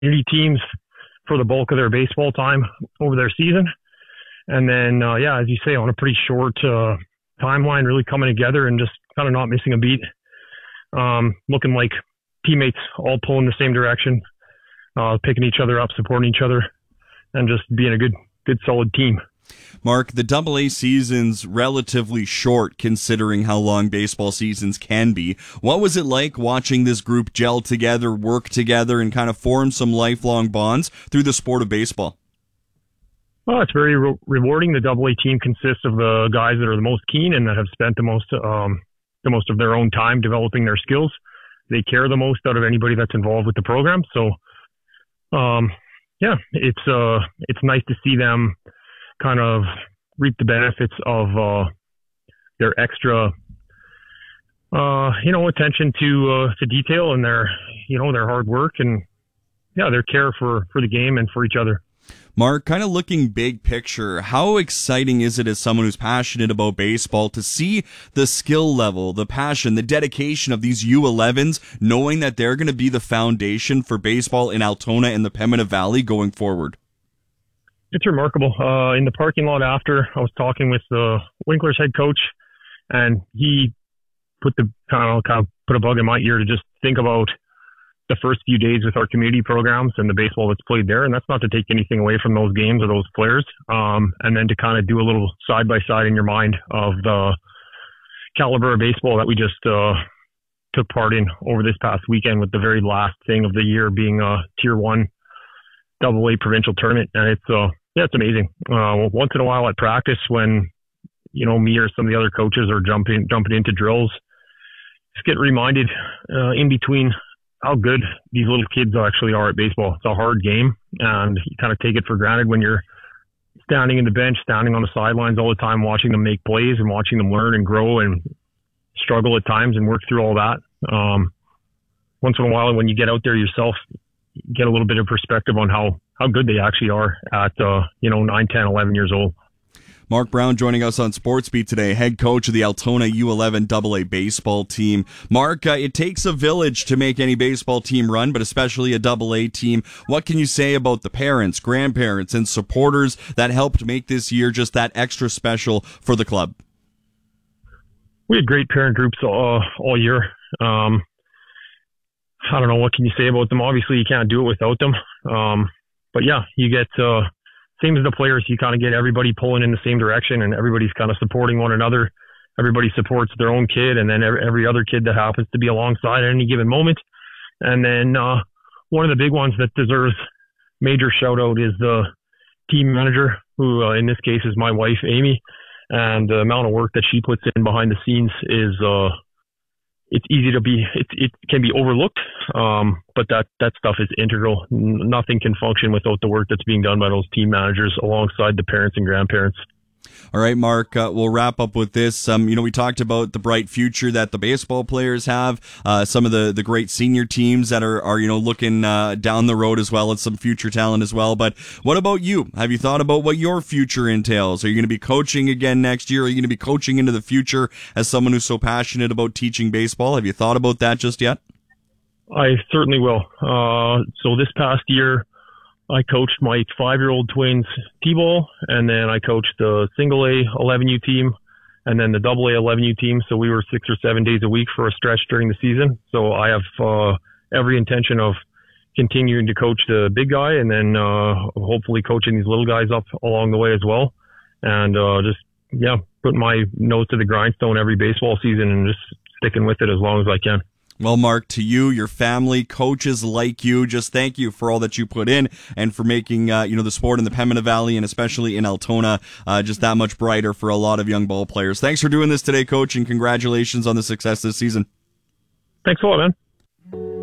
community teams for the bulk of their baseball time over their season. And then, as you say, on a pretty short timeline, really coming together and just kind of not missing a beat. Looking like teammates all pulling the same direction, picking each other up, supporting each other, and just being a good solid team. Mark, the AA season's relatively short considering how long baseball seasons can be. What was it like watching this group gel together, work together, and kind of form some lifelong bonds through the sport of baseball? Well, it's very rewarding. The AA team consists of the guys that are the most keen and that have spent the most of their own time developing their skills. They care the most out of anybody that's involved with the program. So, it's nice to see them kind of reap the benefits of their extra, attention to detail and their hard work and their care for the game and for each other. Mark, kind of looking big picture, how exciting is it as someone who's passionate about baseball to see the skill level, the passion, the dedication of these U11s, knowing that they're going to be the foundation for baseball in Altona and the Pembina Valley going forward? It's remarkable. In the parking lot after, I was talking with the Winklers head coach, and he put kind of put a bug in my ear to just think about the first few days with our community programs and the baseball that's played there. And that's not to take anything away from those games or those players. And then to kind of do a little side by side in your mind of the caliber of baseball that we just took part in over this past weekend, with the very last thing of the year being a Tier 1 AA provincial tournament. And it's amazing. Once in a while at practice, when me or some of the other coaches are jumping into drills, just get reminded in between how good these little kids actually are at baseball. It's a hard game, and you kind of take it for granted when you're standing in the bench, standing on the sidelines all the time, watching them make plays and watching them learn and grow and struggle at times and work through all that. Once in a while, when you get out there yourself, you get a little bit of perspective on how good they actually are at 9, 10, 11 years old. Mark Brown joining us on Sportsbeat today, head coach of the Altona U11 AA baseball team. Mark, it takes a village to make any baseball team run, but especially a AA team. What can you say about the parents, grandparents, and supporters that helped make this year just that extra special for the club? We had great parent groups all year. I don't know, what can you say about them? Obviously, you can't do it without them. But yeah, you get... same as the players, you kind of get everybody pulling in the same direction, and everybody's kind of supporting one another. Everybody supports their own kid, and then every other kid that happens to be alongside at any given moment. And then one of the big ones that deserves major shout out is the team manager, who in this case is my wife, Amy. And the amount of work that she puts in behind the scenes is it's easy to be, it can be overlooked, but that stuff is integral. Nothing can function without the work that's being done by those team managers alongside the parents and grandparents. All right, Mark, we'll wrap up with this. We talked about the bright future that the baseball players have, some of the great senior teams that are looking down the road as well as some future talent as well. But what about you? Have you thought about what your future entails? Are you going to be coaching again next year? Are you going to be coaching into the future as someone who's so passionate about teaching baseball? Have you thought about that just yet? I certainly will. So this past year, I coached my 5-year-old twins T-ball, and then I coached the single A 11U team and then the double A 11U team. So we were 6 or 7 days a week for a stretch during the season. So I have every intention of continuing to coach the big guy, and then hopefully coaching these little guys up along the way as well. And putting my nose to the grindstone every baseball season and just sticking with it as long as I can. Well, Mark, to you, your family, coaches like you, just thank you for all that you put in and for making, the sport in the Pembina Valley and especially in Altona just that much brighter for a lot of young ball players. Thanks for doing this today, Coach, and congratulations on the success this season. Thanks a lot, man.